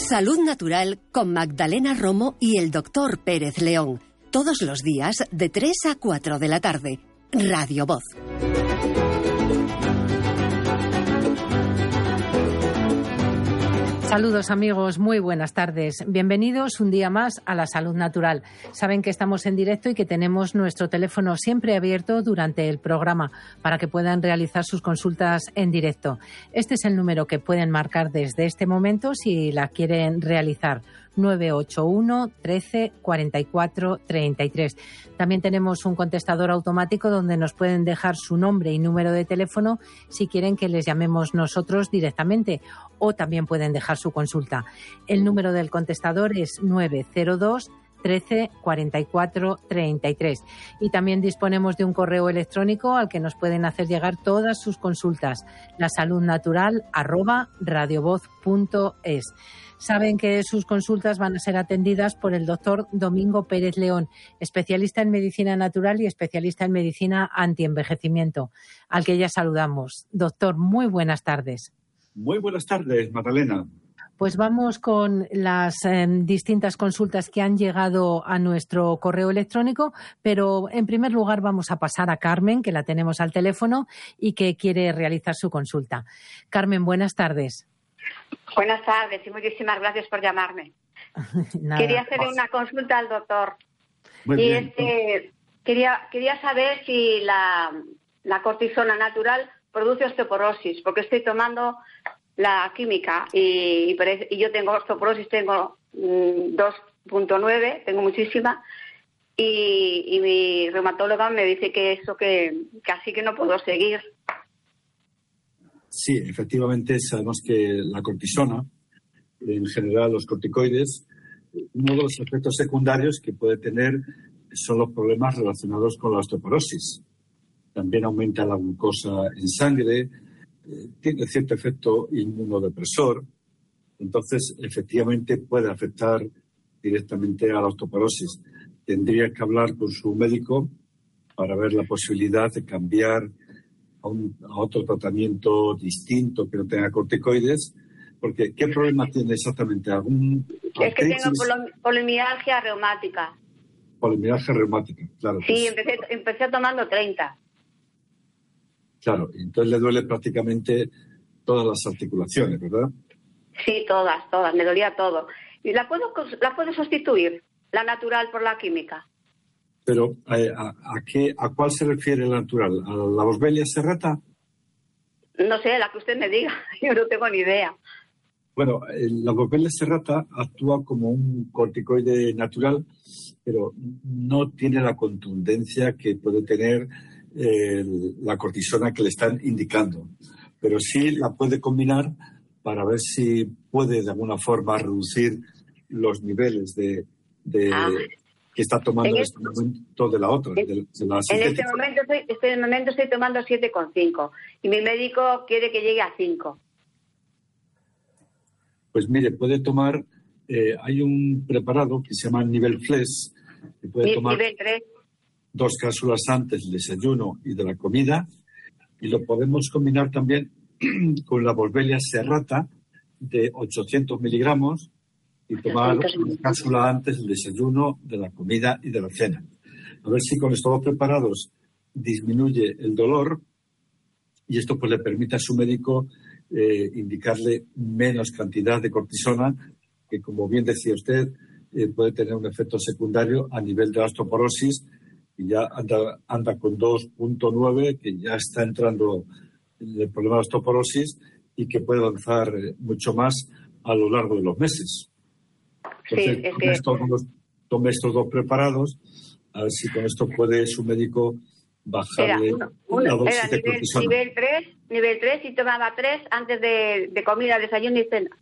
Salud Natural con Magdalena Romo y el Dr. Pérez León. Todos los días de 3 a 4 de la tarde. Radio Voz. Saludos amigos, muy buenas tardes. Bienvenidos un día más a la Salud Natural. Saben que estamos en directo y que tenemos nuestro teléfono siempre abierto durante el programa para que puedan realizar sus consultas en directo. Este es el número que pueden marcar desde este momento si la quieren realizar. 981 13 44 33. También tenemos un contestador automático donde nos pueden dejar su nombre y número de teléfono si quieren que les llamemos nosotros directamente, o también pueden dejar su consulta. El número del contestador es 902 13 44 33. Y también disponemos de un correo electrónico al que nos pueden hacer llegar todas sus consultas, lasaludnatural@radiovoz.es. Saben que sus consultas van a ser atendidas por el doctor Domingo Pérez León, especialista en medicina natural y especialista en medicina antienvejecimiento, al que ya saludamos. Doctor, muy buenas tardes. Muy buenas tardes, Magdalena. Pues vamos con las distintas consultas que han llegado a nuestro correo electrónico, pero en primer lugar vamos a pasar a Carmen, que la tenemos al teléfono y que quiere realizar su consulta. Carmen, buenas tardes. Buenas tardes y muchísimas gracias por llamarme. Quería hacerle una consulta al doctor. Muy bien. Quería saber si la cortisona natural produce osteoporosis, porque estoy tomando la química y yo tengo osteoporosis, tengo 2.9, tengo muchísima, y mi reumatóloga me dice que eso que así que no puedo seguir. Sí, efectivamente sabemos que la cortisona, en general los corticoides, uno de los efectos secundarios que puede tener son los problemas relacionados con la osteoporosis. También aumenta la glucosa en sangre, tiene cierto efecto inmunodepresor, entonces efectivamente puede afectar directamente a la osteoporosis. Tendría que hablar con su médico para ver la posibilidad de cambiar a otro tratamiento distinto que no tenga corticoides, porque ¿qué problema tiene exactamente? ¿Algún es que tengo polimialgia reumática. Polimialgia reumática, claro. Sí, empecé tomando 30. Claro, entonces le duele prácticamente todas las articulaciones, ¿verdad? Sí, todas, me dolía todo. ¿Y la puedo sustituir, la natural, por la química? Pero, ¿a cuál se refiere la natural? ¿A la Boswellia serrata? No sé, la que usted me diga. Yo no tengo ni idea. Bueno, la Boswellia serrata actúa como un corticoide natural, pero no tiene la contundencia que puede tener la cortisona que le están indicando. Pero sí la puede combinar para ver si puede de alguna forma reducir los niveles que está tomando en este momento de la otra. En este momento estoy tomando 7,5 y mi médico quiere que llegue a 5. Pues mire, puede tomar, hay un preparado que se llama Nivel Flex, que puede tomar nivel 3. 2 cápsulas antes del desayuno y de la comida, y lo podemos combinar también con la Boswellia serrata de 800 miligramos, y tomar una cápsula antes del desayuno, de la comida y de la cena. A ver si con estos dos preparados disminuye el dolor, y esto pues le permite a su médico indicarle menos cantidad de cortisona, que como bien decía usted, puede tener un efecto secundario a nivel de la osteoporosis, y ya anda con 2.9, que ya está entrando en el problema de osteoporosis y que puede avanzar mucho más a lo largo de los meses. Entonces, tome estos dos preparados, a ver si con esto puede su médico bajarle la dosis de cortisona. Nivel 3 y tomaba 3 antes de comida, desayuno y cena.